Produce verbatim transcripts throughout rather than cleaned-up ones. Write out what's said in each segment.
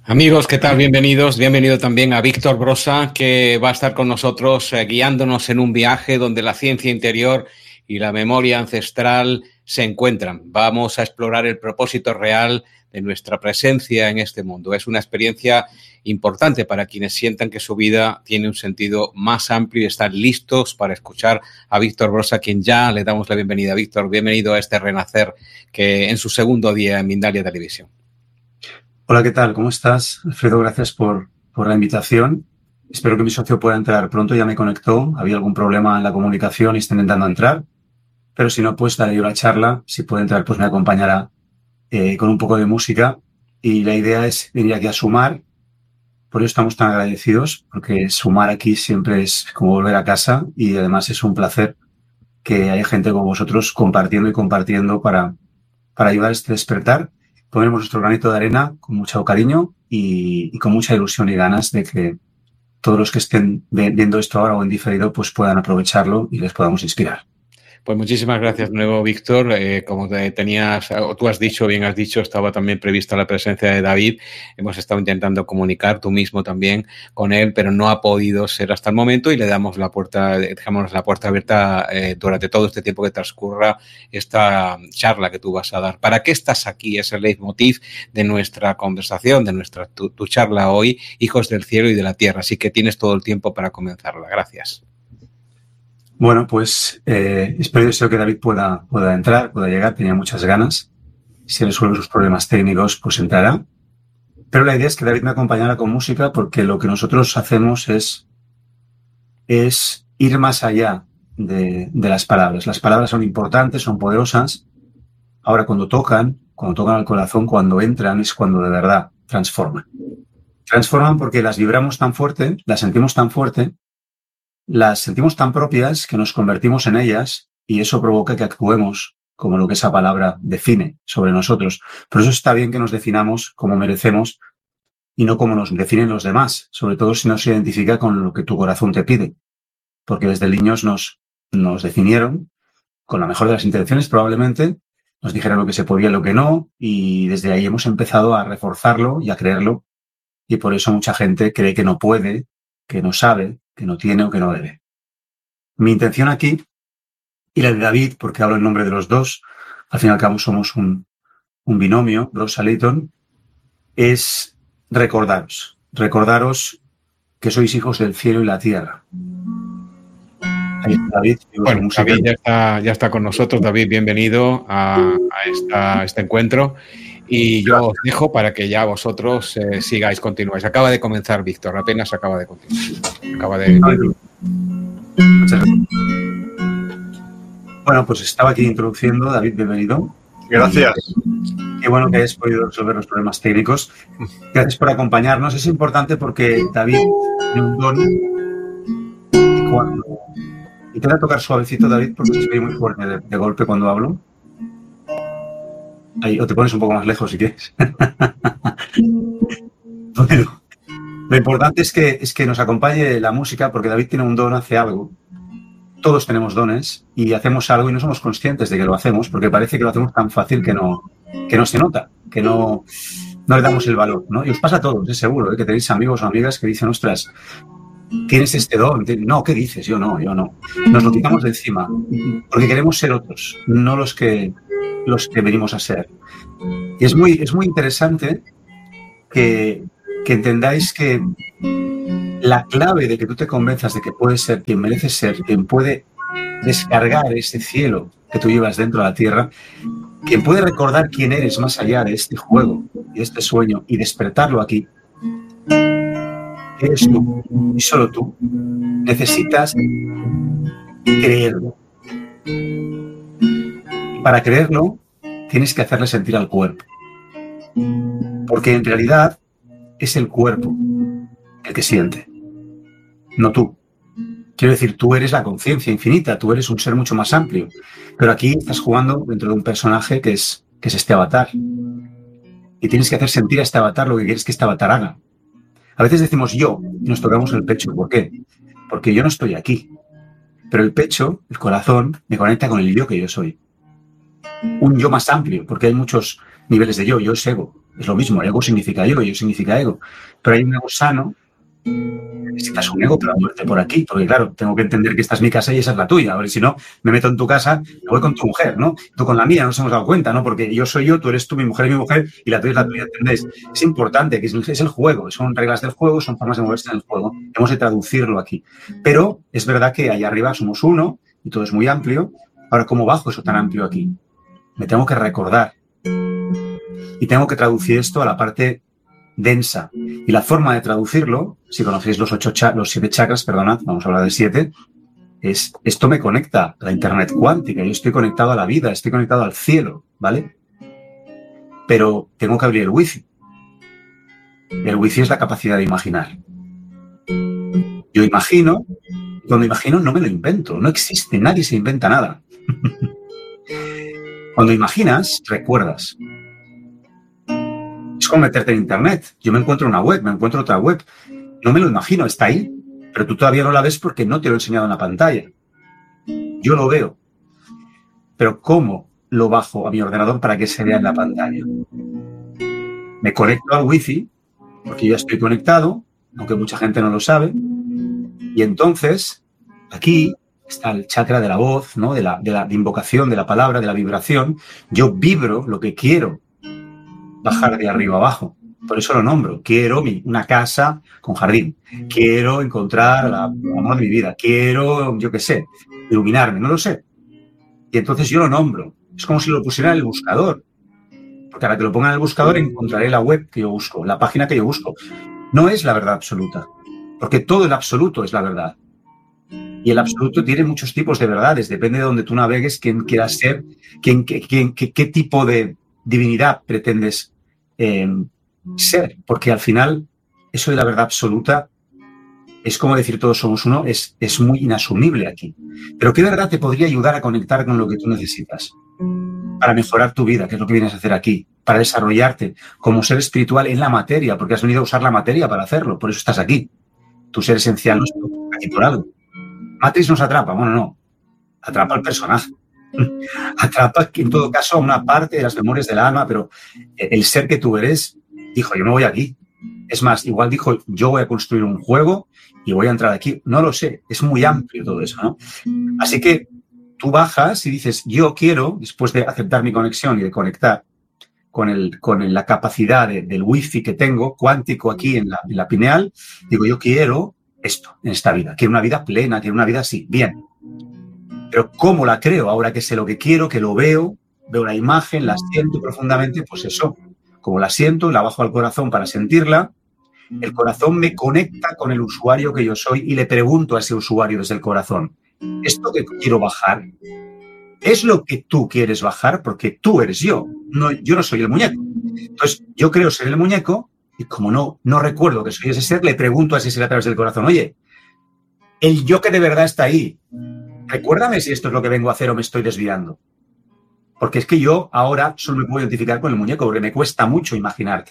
Amigos, ¿qué tal? Bienvenidos. Bienvenido también a Víctor Brosa, que va a estar con nosotros eh, guiándonos en un viaje donde la ciencia interior y la memoria ancestral se encuentran. Vamos a explorar el propósito real de nuestra presencia en este mundo. Es una experiencia importante para quienes sientan que su vida tiene un sentido más amplio y están listos para escuchar a Víctor Brosa, a quien ya le damos la bienvenida. Víctor, bienvenido a este renacer que en su segundo día en Mindalia Televisión. Hola, ¿qué tal? ¿Cómo estás? Alfredo, gracias por, por la invitación. Espero que mi socio pueda entrar pronto. Ya me conectó. Había algún problema en la comunicación y está intentando entrar. Pero si no, pues daré yo la charla. Si puede entrar, pues me acompañará eh, con un poco de música. Y la idea es venir aquí a sumar. Por eso estamos tan agradecidos, porque sumar aquí siempre es como volver a casa. Y además es un placer que haya gente como vosotros compartiendo y compartiendo para, para ayudar a este despertar. Ponemos nuestro granito de arena con mucho cariño y, y con mucha ilusión y ganas de que todos los que estén viendo esto ahora o en diferido pues puedan aprovecharlo y les podamos inspirar. Pues muchísimas gracias de nuevo, Víctor. Eh, como te tenías, o tú has dicho, bien has dicho, estaba también prevista la presencia de David. Hemos estado intentando comunicar, tú mismo también, con él, pero no ha podido ser hasta el momento y le damos la puerta, dejamos la puerta abierta eh, durante todo este tiempo que transcurra esta charla que tú vas a dar. ¿Para qué estás aquí? Es el leitmotiv de nuestra conversación, de nuestra tu, tu charla hoy, Hijos del Cielo y de la Tierra. Así que tienes todo el tiempo para comenzarla. Gracias. Bueno, pues eh, espero y deseo que David pueda, pueda entrar, pueda llegar. Tenía muchas ganas. Si resuelve sus problemas técnicos, pues entrará. Pero la idea es que David me acompañara con música porque lo que nosotros hacemos es, es ir más allá de, de las palabras. Las palabras son importantes, son poderosas. Ahora, cuando tocan, cuando tocan al corazón, cuando entran, es cuando de verdad transforman. Transforman porque las vibramos tan fuerte, las sentimos tan fuerte, las sentimos tan propias que nos convertimos en ellas y eso provoca que actuemos como lo que esa palabra define sobre nosotros. Por eso está bien que nos definamos como merecemos y no como nos definen los demás, sobre todo si no se identifica con lo que tu corazón te pide. Porque desde niños nos, nos definieron con la mejor de las intenciones probablemente, nos dijeron lo que se podía y lo que no, y desde ahí hemos empezado a reforzarlo y a creerlo, y por eso mucha gente cree que no puede, que no sabe, que no tiene o que no debe. Mi intención aquí, y la de David, porque hablo en nombre de los dos, al fin y al cabo somos un, un binomio, Brosa Leighton, es recordaros, recordaros que sois hijos del cielo y la tierra. Ahí está David, bueno, David ya está, ya está con nosotros. David, bienvenido a, a, esta, a este encuentro. Y yo os dejo para que ya vosotros eh, sigáis, continuáis. Acaba de comenzar, Víctor, apenas acaba de continuar. Acaba de... Muchas gracias. Bueno, pues estaba aquí introduciendo, David, bienvenido. Gracias. Qué bueno que hayas podido resolver los problemas técnicos. Gracias por acompañarnos. Es importante porque David tiene un don y cuando... Y te voy a tocar suavecito, David, porque se ve muy fuerte de, de golpe cuando hablo. Ahí, o te pones un poco más lejos si quieres. Bueno, lo importante es que, es que nos acompañe la música, porque David tiene un don, hace algo. Todos tenemos dones y hacemos algo y no somos conscientes de que lo hacemos, porque parece que lo hacemos tan fácil que no, que no se nota, que no, no le damos el valor, ¿no? Y os pasa a todos, es seguro, ¿eh? Que tenéis amigos o amigas que dicen, ostras, tienes este don. No, ¿qué dices? Yo no, yo no. Nos lo quitamos de encima, porque queremos ser otros, no los que, los que venimos a ser. Y es muy, es muy interesante que, que entendáis que la clave de que tú te convenzas de que puedes ser quien mereces ser, quien puede descargar ese cielo que tú llevas dentro de la tierra, quien puede recordar quién eres más allá de este juego y de este sueño y despertarlo aquí, eres tú y solo tú. Necesitas creerlo. Y para creerlo, tienes que hacerle sentir al cuerpo. Porque en realidad es el cuerpo el que siente, no tú. Quiero decir, tú eres la conciencia infinita, tú eres un ser mucho más amplio. Pero aquí estás jugando dentro de un personaje que es, que es este avatar. Y tienes que hacer sentir a este avatar lo que quieres que este avatar haga. A veces decimos yo y nos tocamos el pecho. ¿Por qué? Porque yo no estoy aquí. Pero el pecho, el corazón, me conecta con el yo que yo soy. Un yo más amplio, porque hay muchos niveles de yo. Yo es ego. Es lo mismo, ego significa yo, yo significa ego. Pero hay un ego sano. Necesitas un ego para moverte por aquí, porque claro, tengo que entender que esta es mi casa y esa es la tuya. A ver, si no, me meto en tu casa, me voy con tu mujer, ¿no? Tú con la mía, no nos hemos dado cuenta, ¿no? Porque yo soy yo, tú eres tú, mi mujer es mi mujer y la tuya es la tuya, ¿entendéis? Es importante, que es el, es el juego, son reglas del juego, son formas de moverse en el juego. Hemos de traducirlo aquí. Pero es verdad que allá arriba somos uno y todo es muy amplio. Ahora, ¿cómo bajo eso tan amplio aquí? Me tengo que recordar. Y tengo que traducir esto a la parte densa. Y la forma de traducirlo, si conocéis los ocho cha- los siete chakras, perdonad, vamos a hablar de siete, es esto me conecta a la internet cuántica, yo estoy conectado a la vida, estoy conectado al cielo, ¿vale? Pero tengo que abrir el wifi. El wifi es la capacidad de imaginar. Yo imagino, cuando imagino no me lo invento, no existe, nadie se inventa nada. Cuando imaginas, recuerdas. Es como meterte en internet. Yo me encuentro una web, me encuentro otra web. No me lo imagino, está ahí. Pero tú todavía no la ves porque no te lo he enseñado en la pantalla. Yo lo veo. Pero ¿cómo lo bajo a mi ordenador para que se vea en la pantalla? Me conecto al wifi, porque yo ya estoy conectado, aunque mucha gente no lo sabe. Y entonces, aquí está el chakra de la voz, ¿no? de, la, de la de invocación, de la palabra, de la vibración. Yo vibro lo que quiero bajar de arriba abajo. Por eso lo nombro. Quiero mi, una casa con jardín. Quiero encontrar la, el amor de mi vida. Quiero, yo qué sé, iluminarme. No lo sé. Y entonces yo lo nombro. Es como si lo pusiera en el buscador. Porque ahora que lo ponga en el buscador encontraré la web que yo busco, la página que yo busco. No es la verdad absoluta. Porque todo el absoluto es la verdad. Y el absoluto tiene muchos tipos de verdades. Depende de donde tú navegues, quién quieras ser, quién, quién, qué, qué tipo de divinidad pretendes Eh, ser, porque al final eso de la verdad absoluta es como decir todos somos uno, es, es muy inasumible aquí. Pero ¿qué verdad te podría ayudar a conectar con lo que tú necesitas? Para mejorar tu vida, que es lo que vienes a hacer aquí, para desarrollarte como ser espiritual en la materia, porque has venido a usar la materia para hacerlo, por eso estás aquí. Tu ser esencial no está aquí por algo. Matrix nos atrapa, bueno, no, atrapa al personaje. Atrapa, en todo caso, una parte de las memorias del alma, pero el ser que tú eres dijo, yo me voy aquí. Es más, igual dijo, yo voy a construir un juego y voy a entrar aquí. No lo sé, es muy amplio todo eso, ¿no? Así que tú bajas y dices, yo quiero, después de aceptar mi conexión y de conectar con, el, con el, la capacidad de, del wifi que tengo, cuántico aquí en la, en la pineal, digo, yo quiero esto en esta vida. Quiero una vida plena, quiero una vida así. Bien. Pero ¿cómo la creo? Ahora que sé lo que quiero, que lo veo, veo la imagen, la siento profundamente, pues eso. Como la siento, la bajo al corazón para sentirla, el corazón me conecta con el usuario que yo soy y le pregunto a ese usuario desde el corazón, ¿esto que quiero bajar es lo que tú quieres bajar? Porque tú eres yo, no, yo no soy el muñeco. Entonces, yo creo ser el muñeco y como no, no recuerdo que soy ese ser, le pregunto a ese ser a través del corazón, oye, el yo que de verdad está ahí, recuérdame si esto es lo que vengo a hacer o me estoy desviando. Porque es que yo ahora solo me puedo identificar con el muñeco porque me cuesta mucho imaginarte.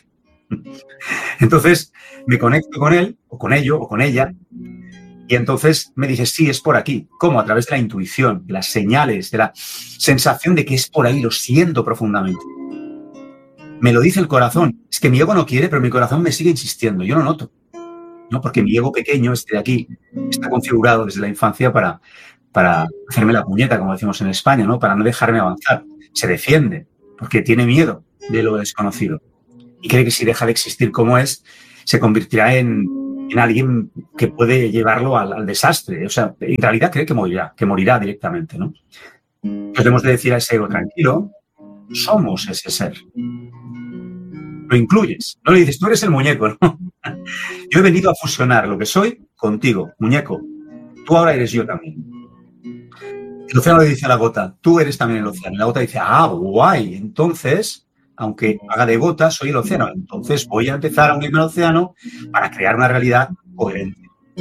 Entonces me conecto con él o con ello o con ella y entonces me dice, sí, es por aquí. ¿Cómo? A través de la intuición, de las señales, de la sensación de que es por ahí, lo siento profundamente. Me lo dice el corazón. Es que mi ego no quiere, pero mi corazón me sigue insistiendo. Yo lo noto. ¿No? Porque mi ego pequeño, este de aquí, está configurado desde la infancia para, para hacerme la puñeta, como decimos en España, ¿no? Para no dejarme avanzar. Se defiende, porque tiene miedo de lo desconocido. Y cree que si deja de existir como es, se convertirá en, en alguien que puede llevarlo al, al desastre. O sea, en realidad cree que morirá, que morirá directamente, ¿no? Entonces debemos de decir a ese ego, tranquilo, somos ese ser. Lo incluyes. No le dices, tú eres el muñeco, ¿no? Yo he venido a fusionar lo que soy contigo, muñeco. Tú ahora eres yo también. El océano le dice a la gota, tú eres también el océano. Y la gota dice, ah, guay. Entonces, aunque haga de gota, soy el océano. Entonces voy a empezar a unirme al océano para crear una realidad coherente.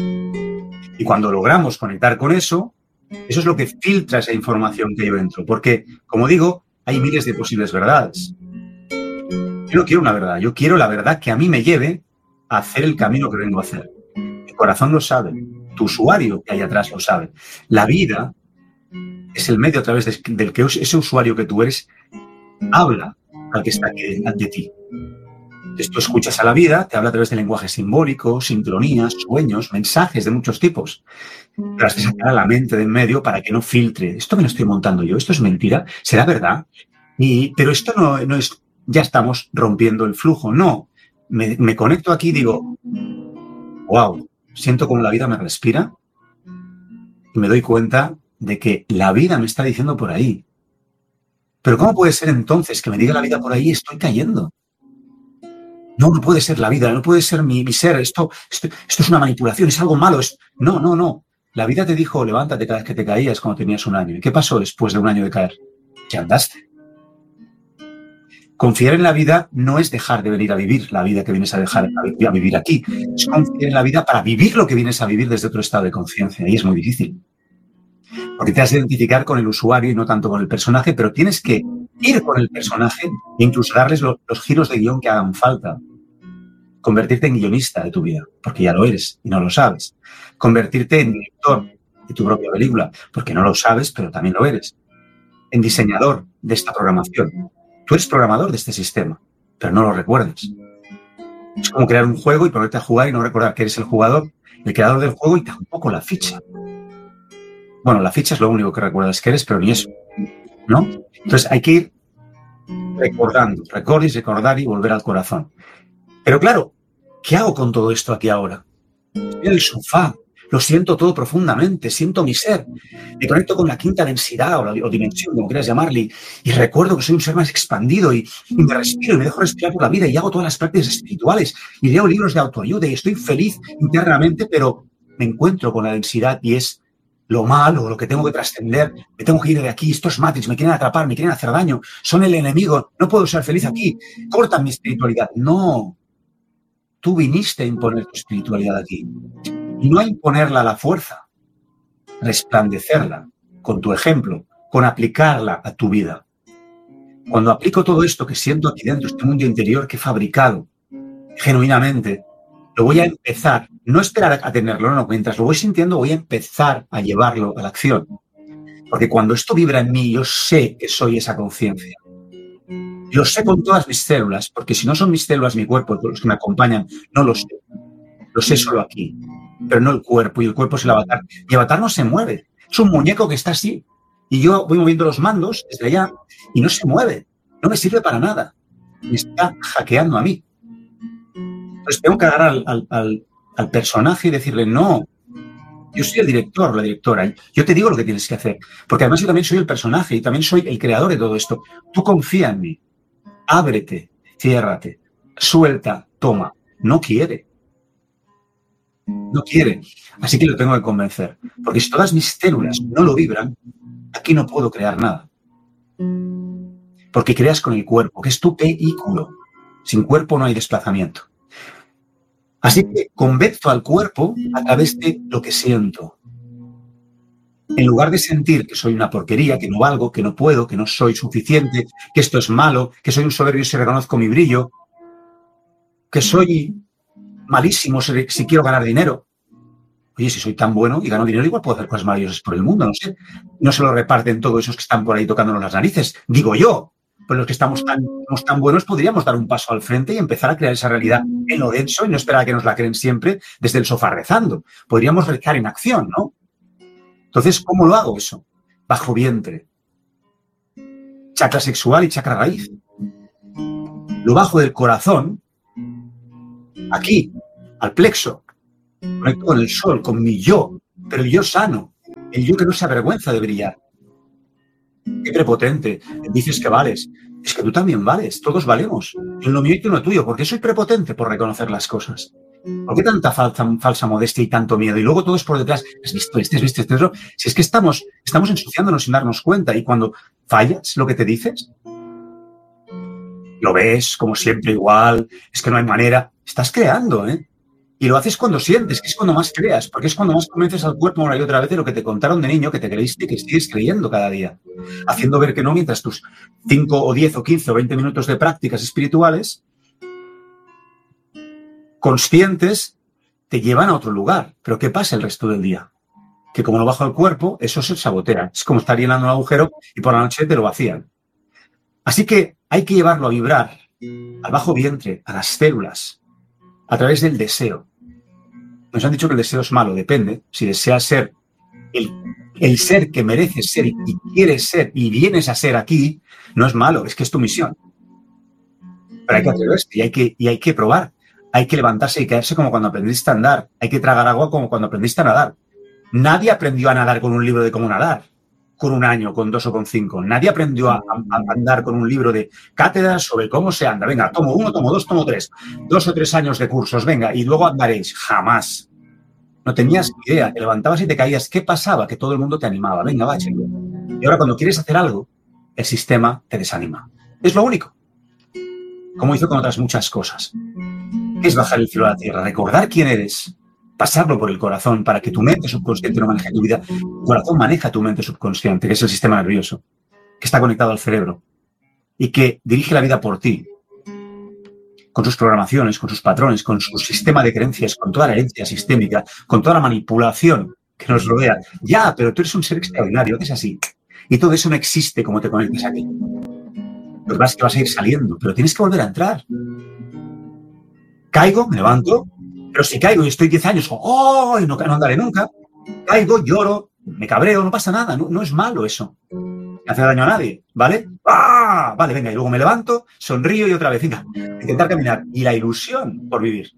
Y cuando logramos conectar con eso, eso es lo que filtra esa información que yo entro. Porque, como digo, hay miles de posibles verdades. Yo no quiero una verdad, yo quiero la verdad que a mí me lleve a hacer el camino que vengo a hacer. El corazón lo sabe, tu usuario que hay atrás lo sabe. La vida es el medio a través de, del que ese usuario que tú eres habla al que está aquí ante ti. Entonces tú escuchas a la vida, te habla a través de lenguaje simbólico, sincronías, sueños, mensajes de muchos tipos. Pero has de sacar a la mente de en medio para que no filtre. Esto me lo estoy montando yo, esto es mentira, será verdad. Y, pero esto no, no es, ya estamos rompiendo el flujo. No, me, me conecto aquí y digo, wow, siento como la vida me respira y me doy cuenta de que la vida me está diciendo por ahí. Pero ¿cómo puede ser entonces que me diga la vida por ahí y estoy cayendo? No, no puede ser la vida, no puede ser mi, mi ser, esto, esto, esto es una manipulación, es algo malo. Es... No, no, no. La vida te dijo, levántate cada vez que te caías cuando tenías un año. ¿Y qué pasó después de un año de caer? Que andaste. Confiar en la vida no es dejar de venir a vivir la vida que vienes a dejar a vivir aquí. Es confiar en la vida para vivir lo que vienes a vivir desde otro estado de conciencia. Y es muy difícil. Porque te has de identificar con el usuario y no tanto con el personaje, pero tienes que ir con el personaje e incluso darles los, los giros de guión que hagan falta. Convertirte en guionista de tu vida, porque ya lo eres y no lo sabes. Convertirte en director de tu propia película, porque no lo sabes, pero también lo eres. En diseñador de esta programación. Tú eres programador de este sistema, pero no lo recuerdas. Es como crear un juego y ponerte a jugar y no recordar que eres el jugador, el creador del juego y tampoco la ficha. Bueno, la ficha es lo único que recuerdas que eres, pero ni eso, ¿no? Entonces hay que ir recordando, recordar y recordar y volver al corazón. Pero claro, ¿qué hago con todo esto aquí ahora? Estoy en el sofá, lo siento todo profundamente, siento mi ser, me conecto con la quinta densidad o, la, o dimensión, como quieras llamarle, y recuerdo que soy un ser más expandido y, y me respiro y me dejo respirar por la vida y hago todas las prácticas espirituales y leo libros de autoayuda y estoy feliz internamente, pero me encuentro con la densidad y es lo malo, lo que tengo que trascender, me tengo que ir de aquí, estos Matrix me quieren atrapar, me quieren hacer daño, son el enemigo, no puedo ser feliz aquí, cortan mi espiritualidad. No, tú viniste a imponer tu espiritualidad aquí. Y no a imponerla a la fuerza, resplandecerla con tu ejemplo, con aplicarla a tu vida. Cuando aplico todo esto que siento aquí dentro, este mundo interior que he fabricado genuinamente, lo voy a empezar, no esperar a tenerlo, no, mientras lo voy sintiendo voy a empezar a llevarlo a la acción. Porque cuando esto vibra en mí, yo sé que soy esa conciencia. Lo sé con todas mis células, porque si no son mis células, mi cuerpo, los que me acompañan, no lo sé. Lo sé solo aquí, pero no el cuerpo, y el cuerpo es el avatar. Y el avatar no se mueve, es un muñeco que está así. Y yo voy moviendo los mandos desde allá y no se mueve, no me sirve para nada. Me está hackeando a mí. Entonces tengo que agarrar al, al, al, al personaje y decirle, no, yo soy el director, la directora, yo te digo lo que tienes que hacer, porque además yo también soy el personaje y también soy el creador de todo esto. Tú confía en mí, ábrete, ciérrate, suelta, toma. No quiere. No quiere. Así que lo tengo que convencer, porque si todas mis células no lo vibran, aquí no puedo crear nada. Porque creas con el cuerpo, que es tu vehículo. Sin cuerpo no hay desplazamiento. Así que convenzo al cuerpo a través de lo que siento. En lugar de sentir que soy una porquería, que no valgo, que no puedo, que no soy suficiente, que esto es malo, que soy un soberbio si reconozco mi brillo, que soy malísimo si, si quiero ganar dinero. Oye, si soy tan bueno y gano dinero, igual puedo hacer cosas maravillosas por el mundo, no sé. No se lo reparten todos esos que están por ahí tocándonos las narices, digo yo. Pero los que estamos tan, somos tan buenos podríamos dar un paso al frente y empezar a crear esa realidad en lo denso y no esperar a que nos la creen siempre desde el sofá rezando. Podríamos rezar en acción, ¿no? Entonces, ¿cómo lo hago eso? Bajo vientre. Chakra sexual y chakra raíz. Lo bajo del corazón, aquí, al plexo. Conecto con el sol, con mi yo, pero el yo sano, el yo que no se avergüenza de brillar. Qué prepotente, dices que vales. Es que tú también vales, todos valemos. Yo en lo mío y tú en lo tuyo. ¿Por qué soy prepotente? Por reconocer las cosas. ¿Por qué tanta falsa, falsa modestia y tanto miedo? Y luego todo es por detrás. ¿Has visto este? ¿Has visto este? Si es que estamos, estamos ensuciándonos sin darnos cuenta. Y cuando fallas lo que te dices, lo ves como siempre igual, es que no hay manera. Estás creando, ¿eh? Y lo haces cuando sientes, que es cuando más creas, porque es cuando más convences al cuerpo una y otra vez de lo que te contaron de niño, que te creíste y que sigues creyendo cada día. Haciendo ver que no, mientras tus cinco o diez o quince o veinte minutos de prácticas espirituales conscientes te llevan a otro lugar. Pero ¿qué pasa el resto del día? Que como lo bajo al cuerpo, eso se sabotea. Es como estar llenando un agujero y por la noche te lo vacían. Así que hay que llevarlo a vibrar al bajo vientre, a las células, a través del deseo. Nos han dicho que el deseo es malo, depende. Si deseas ser el, el ser que mereces ser y, y quieres ser y vienes a ser aquí, no es malo, es que es tu misión. Pero hay que atreverse y hay que, y hay que probar. Hay que levantarse y caerse como cuando aprendiste a andar. Hay que tragar agua como cuando aprendiste a nadar. Nadie aprendió a nadar con un libro de cómo nadar, con un año, con dos o con cinco. Nadie aprendió a, a andar con un libro de cátedras sobre cómo se anda. Venga, tomo uno, tomo dos, tomo tres. Dos o tres años de cursos, venga, y luego andaréis. Jamás. No tenías ni idea. Te levantabas y te caías. ¿Qué pasaba? Que todo el mundo te animaba. Venga, va, chico. Y ahora cuando quieres hacer algo, el sistema te desanima. Es lo único. Como hizo con otras muchas cosas. Es bajar el cielo a la tierra, recordar quién eres, pasarlo por el corazón para que tu mente subconsciente no maneje tu vida. Tu corazón maneja tu mente subconsciente, que es el sistema nervioso, que está conectado al cerebro y que dirige la vida por ti, con sus programaciones, con sus patrones, con su sistema de creencias, con toda la herencia sistémica, con toda la manipulación que nos rodea. Ya, pero tú eres un ser extraordinario, es así. Y todo eso no existe como te conectes aquí. Lo que pasa es que vas a ir saliendo, pero tienes que volver a entrar. Caigo, me levanto, pero si caigo y estoy diez años, ¡oh! Y no, no andaré nunca. Caigo, lloro, me cabreo, no pasa nada, no, no es malo eso. No hace daño a nadie, ¿vale? ¡Ah! Vale, venga, y luego me levanto, sonrío y otra vez, venga, intentar caminar. Y la ilusión por vivir.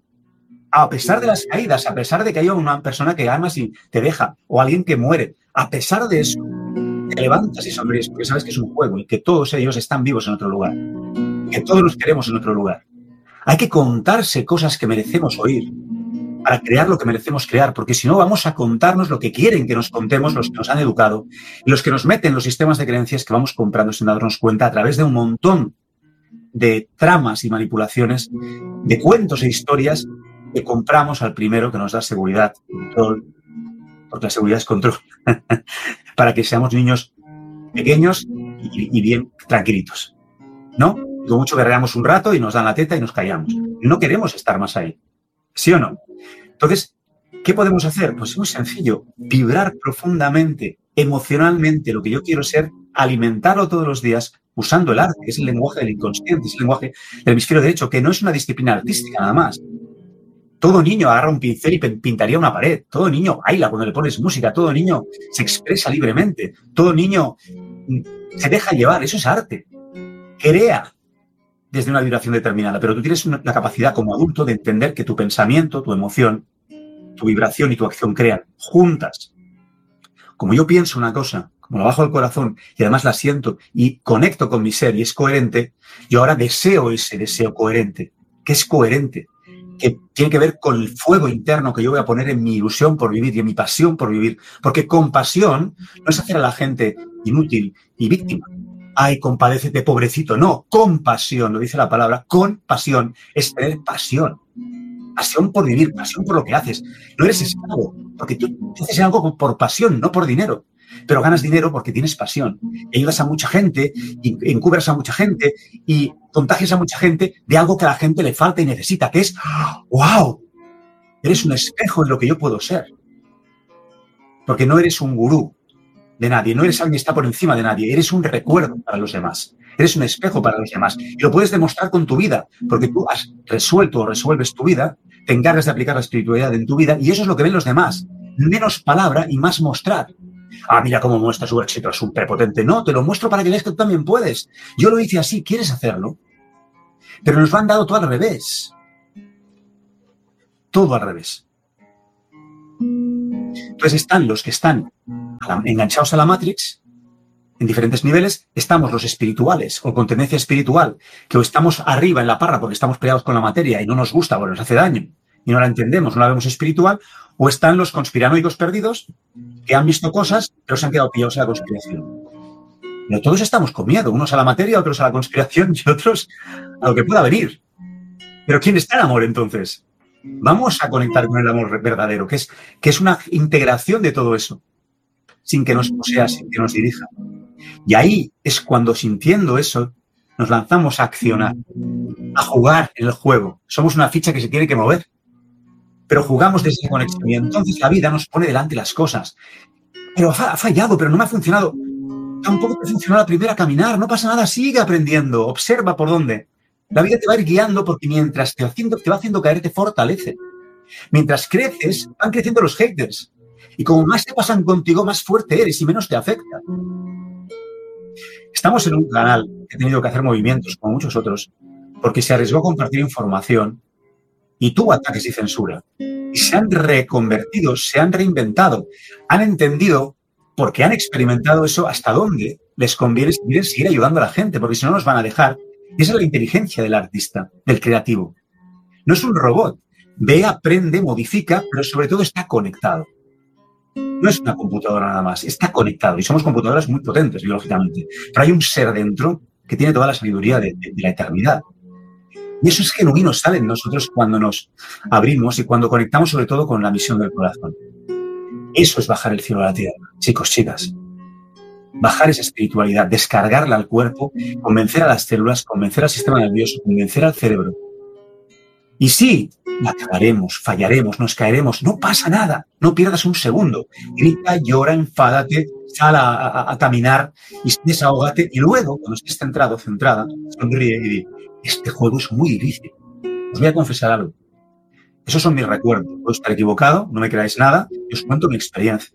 A pesar de las caídas, a pesar de que haya una persona que amas y te deja, o alguien que muere, a pesar de eso, te levantas y sonríes porque sabes que es un juego y que todos ellos están vivos en otro lugar. Que todos nos queremos en otro lugar. Hay que contarse cosas que merecemos oír para crear lo que merecemos crear, porque si no vamos a contarnos lo que quieren que nos contemos los que nos han educado y los que nos meten los sistemas de creencias que vamos comprando sin darnos cuenta a través de un montón de tramas y manipulaciones, de cuentos e historias que compramos al primero que nos da seguridad, control, porque la seguridad es control, para que seamos niños pequeños y, y bien tranquilitos, ¿no? Con mucho guerreamos un rato y nos dan la teta y nos callamos. No queremos estar más ahí. ¿Sí o no? Entonces, ¿qué podemos hacer? Pues es muy sencillo. Vibrar profundamente, emocionalmente, lo que yo quiero ser, alimentarlo todos los días usando el arte, que es el lenguaje del inconsciente, es el lenguaje del hemisferio derecho, que no es una disciplina artística nada más. Todo niño agarra un pincel y pintaría una pared. Todo niño baila cuando le pones música. Todo niño se expresa libremente. Todo niño se deja llevar. Eso es arte. Crea desde una vibración determinada, pero tú tienes una, la capacidad como adulto de entender que tu pensamiento, tu emoción, tu vibración y tu acción crean juntas. Como yo pienso una cosa, como la bajo del corazón y además la siento y conecto con mi ser y es coherente, yo ahora deseo ese deseo coherente, que es coherente, que tiene que ver con el fuego interno que yo voy a poner en mi ilusión por vivir y en mi pasión por vivir, porque compasión no es hacer a la gente inútil y víctima. Ay, compadécete, pobrecito. No, compasión, lo dice la palabra, compasión, es tener pasión. Pasión por vivir, pasión por lo que haces. No eres esclavo, porque tú haces algo por pasión, no por dinero. Pero ganas dinero porque tienes pasión. Ayudas a mucha gente, encubres a mucha gente y contagias a mucha gente de algo que a la gente le falta y necesita, que es, ¡wow! Eres un espejo de lo que yo puedo ser. Porque no eres un gurú de nadie, no eres alguien que está por encima de nadie, eres un recuerdo para los demás, eres un espejo para los demás y lo puedes demostrar con tu vida, porque tú has resuelto o resuelves tu vida, te encargas de aplicar la espiritualidad en tu vida y eso es lo que ven los demás, menos palabra y más mostrar. Ah, mira cómo muestra su éxito, es un prepotente. No, te lo muestro para que veas que tú también puedes. Yo lo hice así, ¿quieres hacerlo? Pero nos lo han dado todo al revés. Todo al revés. Entonces están los que están enganchados a la Matrix, en diferentes niveles, estamos los espirituales o con tendencia espiritual, que o estamos arriba en la parra porque estamos peleados con la materia y no nos gusta porque nos hace daño y no la entendemos, no la vemos espiritual, o están los conspiranoicos perdidos que han visto cosas pero se han quedado pillados en la conspiración. Pero todos estamos con miedo, unos a la materia, otros a la conspiración y otros a lo que pueda venir. Pero ¿quién está en amor entonces? Vamos a conectar con el amor verdadero, que es, que es una integración de todo eso, sin que nos posea, sin que nos dirija. Y ahí es cuando, sintiendo eso, nos lanzamos a accionar, a jugar en el juego. Somos una ficha que se tiene que mover, pero jugamos desde esa conexión y entonces la vida nos pone delante las cosas. Pero ha fallado, pero no me ha funcionado. Tampoco te funcionó la primera caminar, no pasa nada, sigue aprendiendo, observa por dónde. La vida te va a ir guiando porque mientras te, haciendo, te va haciendo caer, te fortalece. Mientras creces, van creciendo los haters. Y como más te pasan contigo, más fuerte eres y menos te afecta. Estamos en un canal que ha tenido que hacer movimientos, como muchos otros, porque se arriesgó a compartir información y tuvo ataques y censura. Y se han reconvertido, se han reinventado, han entendido, porque han experimentado eso, hasta dónde les conviene seguir ayudando a la gente, porque si no nos van a dejar. Y esa es la inteligencia del artista, del creativo. No es un robot. Ve, aprende, modifica, pero sobre todo está conectado. No es una computadora nada más, está conectado. Y somos computadoras muy potentes biológicamente. Pero hay un ser dentro que tiene toda la sabiduría de, de, de la eternidad. Y eso es genuino, sale en nosotros cuando nos abrimos y cuando conectamos sobre todo con la misión del corazón. Eso es bajar el cielo a la tierra, chicos, chicas. Bajar esa espiritualidad, descargarla al cuerpo, convencer a las células, convencer al sistema nervioso, convencer al cerebro. Y sí, la cagaremos, fallaremos, nos caeremos, no pasa nada, no pierdas un segundo. Grita, llora, enfádate, sal a, a, a caminar y desahógate. Y luego, cuando estés centrado, centrada, sonríe y di, este juego es muy difícil. Os voy a confesar algo. Esos son mis recuerdos. Puedo estar equivocado, no me creáis nada, y os cuento mi experiencia.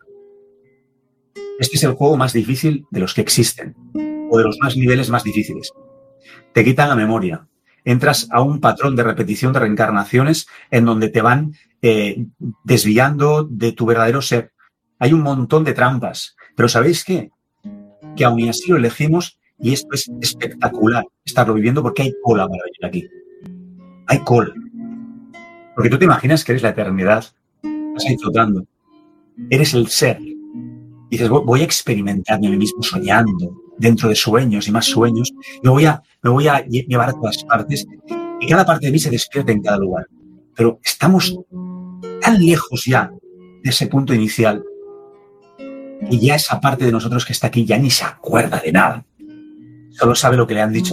Este es el juego más difícil de los que existen, o de los más niveles más difíciles. Te quitan la memoria. Entras a un patrón de repetición de reencarnaciones en donde te van eh, desviando de tu verdadero ser. Hay un montón de trampas. Pero ¿sabéis qué? Que aún y así lo elegimos y esto es espectacular estarlo viviendo porque hay cola para venir aquí. Hay cola. Porque tú te imaginas que eres la eternidad. Estás ahí flotando. Eres el ser. Y dices, voy a experimentarme a mí mismo soñando, dentro de sueños y más sueños. Me voy a, me voy a llevar a todas partes y cada parte de mí se despierte en cada lugar. Pero estamos tan lejos ya de ese punto inicial y ya esa parte de nosotros que está aquí ya ni se acuerda de nada. Solo sabe lo que le han dicho.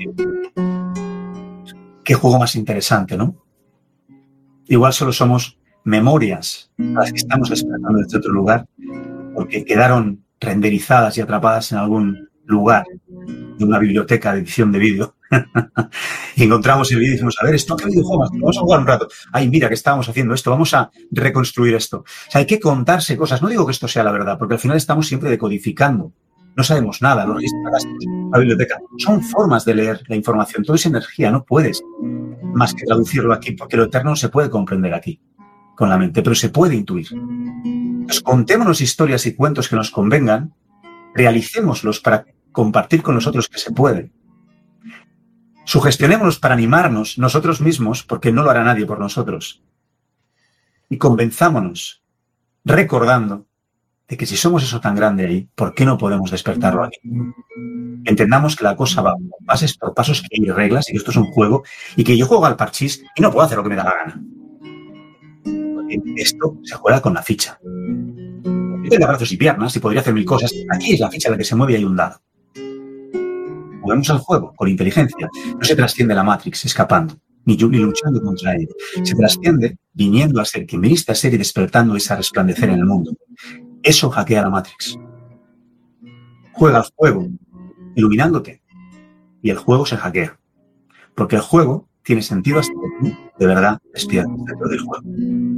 Qué juego más interesante, ¿no? Igual solo somos memorias a las que estamos despertando desde otro lugar porque quedaron renderizadas y atrapadas en algún lugar de una biblioteca de edición de vídeo. Y encontramos el vídeo y decimos, a ver, ¿esto qué videojuego? Vamos a jugar un rato. Ay, mira, que estábamos haciendo esto, vamos a reconstruir esto. O sea, hay que contarse cosas. No digo que esto sea la verdad, porque al final estamos siempre decodificando. No sabemos nada, los registros, la biblioteca. Son formas de leer la información. Todo es energía, no puedes más que traducirlo aquí, porque lo eterno no se puede comprender aquí con la mente, pero se puede intuir. Pues contémonos historias y cuentos que nos convengan, realicémoslos para compartir con nosotros que se puede. Sugestionémonos para animarnos nosotros mismos, porque no lo hará nadie por nosotros. Y convenzámonos, recordando de que si somos eso tan grande ahí, ¿por qué no podemos despertarlo aquí? Entendamos que la cosa va pasos por pasos, que hay reglas y que esto es un juego y que yo juego al parchís y no puedo hacer lo que me da la gana. Porque esto se juega con la ficha. Yo tengo brazos y piernas y podría hacer mil cosas. Aquí es la ficha la que se mueve y hay un dado. Juguemos al juego con inteligencia. No se trasciende la Matrix escapando, ni, ni luchando contra ella. Se trasciende viniendo a ser quien viniste a ser y despertando esa resplandecer en el mundo. Eso hackea la Matrix. Juega al juego, iluminándote, y el juego se hackea. Porque el juego tiene sentido hasta que tú, de verdad, despiertas dentro del juego.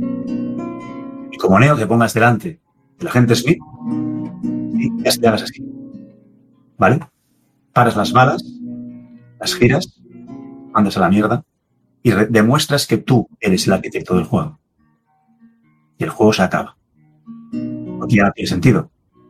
Y como Neo te pongas delante del agente Smith, y ya te hagas así. ¿Vale? Paras las balas, las giras, mandas a la mierda y demuestras que tú eres el arquitecto del juego. Y el juego se acaba. Porque ya no tiene sentido.